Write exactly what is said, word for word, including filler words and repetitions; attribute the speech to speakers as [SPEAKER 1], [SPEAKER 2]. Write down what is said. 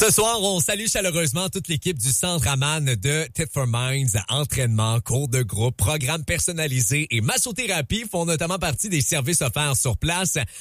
[SPEAKER 1] Ce soir, on salue chaleureusement toute l'équipe du Centre Aman de Tit for Minds. Entraînement, cours de groupe, programmes personnalisés et massothérapie font notamment partie des services offerts sur place.